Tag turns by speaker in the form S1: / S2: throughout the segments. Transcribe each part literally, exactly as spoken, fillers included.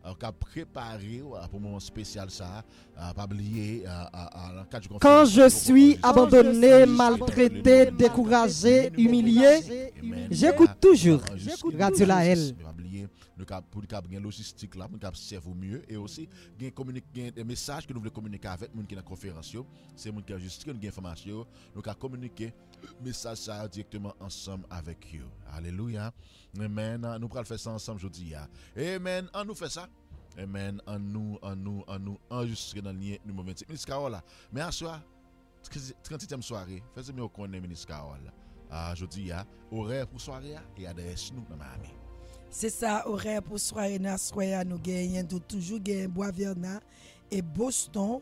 S1: qui a préparé pour un moment spécial ça, pas oublier
S2: quand je suis abandonné, maltraité, découragé, humilié, j'écoute toujours Radio Lael.
S1: Le cap pour cap gain logistique là pour cap servir mieux et aussi gain communiquer des messages que nous voulons communiquer avec monde qui dans conférence c'est monde qui a juste une information nous cap communiquer message ça directement ensemble avec you. Alléluia. Amen. Nous pourrons faire ça ensemble aujourd'hui. Amen. On nous fait ça. Amen. On nous on nous on nous enregistrer dans le lien numéro vingt-six. Ministre Carole. Mais à soir trentième soirée, faisez mieux connaître Ministre Carole. Ah aujourd'hui horaire pour soirée et adresse nous dans Miami.
S3: C'est ça, horaire pour soirée, soirée nous gagnons toujours gagnons Bois-Vernat et Boston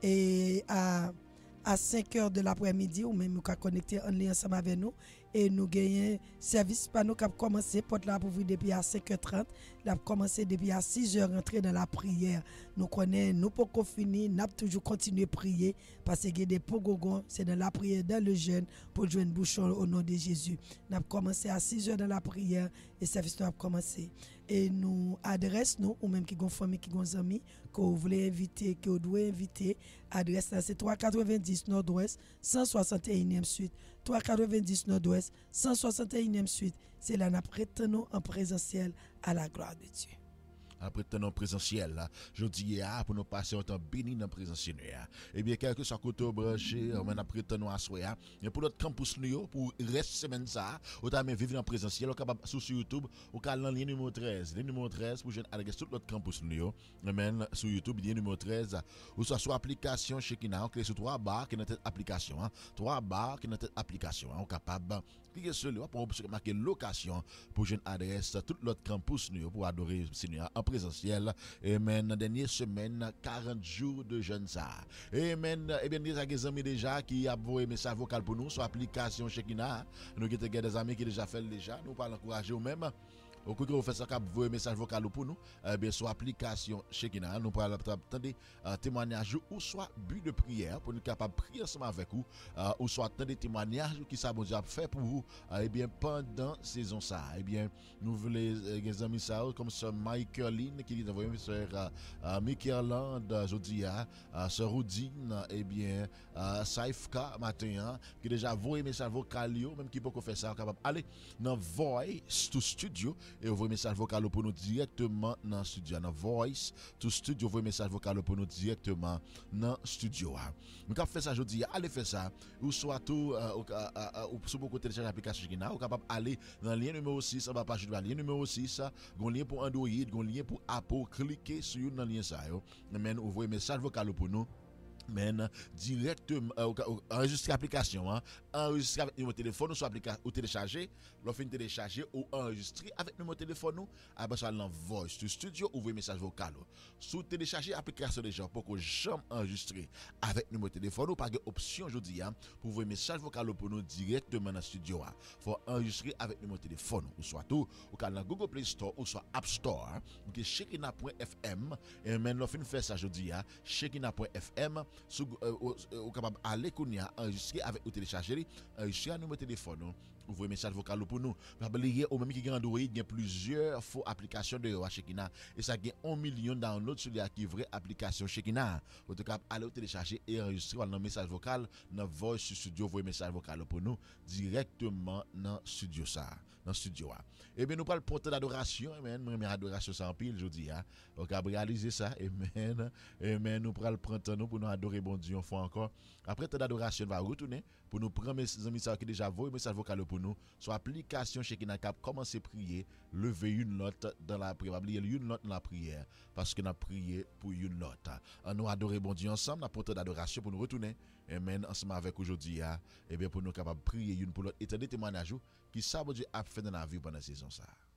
S3: et à à cinq heures de l'après-midi ou même nous ca connecter en lien ensemble avec nous et nous gagnons service par nous qui a commencé porte là pour vous depuis à cinq heures trente, l'a commencé depuis à six heures rentrer dans la prière. Nous connaissons nous pas fini, n'a toujours continuer prier parce que des pogogon, c'est dans la prière dans le jeûne pour joindre bouchon au nom de Jésus. N'a commencé à six heures dans la prière et service nous a commencé et nous adresse nous ou même qui gon famille qui gon amis que vous voulez inviter que vous devez inviter adresse là c'est trois cent quatre-vingt-dix Nord-Ouest cent soixante et unième suite trois cent quatre-vingt-dix Nord-Ouest cent soixante et unième suite c'est là nous prétendons en présentiel à la gloire de Dieu.
S1: Après temps présentiel là je dis pour nous passer un temps béni dans présentiel et bien quelque soit côté branché on après temps à soir et pour notre campus nous pour reste semaine ça on t'a même vivre en présentiel on capable sur YouTube au calendrier lien numéro treize lien numéro treize pour jeune adresse tout notre campus nous amen sur YouTube lien numéro treize ou soit sur application Shekinah on clique sur trois barres qui est notre application trois barres qui est notre application on capable cliquer sur le pour marquer location pour jeune adresse tout notre campus nous pour adorer Seigneur en présentiel. Amen. Dans dernière semaine, quarante jours de jeûne ça. Amen. Et bien, nous avons des amis déjà qui ont envoyé message vocal pour nous sur l'application Shekinah. Nous avons des amis qui déjà fait déjà. Nous parlons encourager eux-mêmes. Au coup que vous faites ça, vous voyez un message vocal pour nous, eh bien, sur l'application Shekinah, nous pourrons attendre un témoignage ou soit but de prière pour nous capables de prier ensemble avec vous, ou soit attendre des témoignages qui ça bon Dieu a fait pour vous, eh bien, pendant saison ça. Eh bien, nous voulons les amis ça, comme Sœur Michaeline qui dit envoyer Sœur Michaeland, Jodia, Sœur Roudine, eh bien, Saifka matin, qui déjà voyé un message vocal, même qui peut faire ça, capable aller dans Voice to Studio. Et vous voyez message vocal pour nous directement dans le studio. Dans Voice to Studio, vous voyez message vocal pour nous directement dans le studio. Nous avons fait ça aujourd'hui, allez faire ça. Ou soit tout, ou sur beaucoup télécharger l'application Shekinah, ou capable aller dans le lien numéro six, on va pas jouer le lien numéro six, un lien pour Android, un lien pour Apple, cliquez sur le lien ça. Amen, vous voyez message vocal pour nous. Men directement euh, enregistrer l'application hein, enregistrer avec numéro téléphone ou soit application ou télécharger l'offre télécharger ou enregistrer avec numéro téléphone nous après ça dans Voice to Studio ouvrir message vocal sous télécharger l'application déjà pour que jamais enregistrer avec numéro téléphone ou pas de option aujourd'hui hein, pour ouvrir message vocal pour nous directement dans studio hein. Faut enregistrer avec numéro téléphone ou soit tout ou dans Google Play Store ou soit App Store hein, donc shekinah point f m et men l'offre fait ça aujourd'hui hein, shekinah point f m sous au capable aller kounya enregistrer avec ou télécharger enregistrer à numéro téléphone ouvrir message vocal pour nous pas oublier au même qui gagne Android il y a plusieurs faux applications de Shekinah et ça gagne un million downloads sur la qui vraie application Shekinah vous capable aller télécharger et enregistrer dans message vocal dans Voice Studio ouvrir message vocal pour nous directement dans studio ça dans studio et bien nous parle porte d'adoration amen première adoration ça en pile jeudi hein on capable réaliser ça amen amen nous pral prendre temps nous pour nous adorer bon Dieu une fois encore après temps d'adoration va retourner pour nous prendre mes amis ça qui déjà voient message vocal pour nous sur application Shekinah cap commencer prier lever une note dans la prière une note dans la prière parce que nous prié pour une note on nous adorer bon Dieu ensemble la porte d'adoration pour nous retourner amen ensemble avec aujourd'hui et bien pour nous capable prier une pour l'autre et des témoignages qui ça bon Dieu a fait dans la vie pendant la saison ça.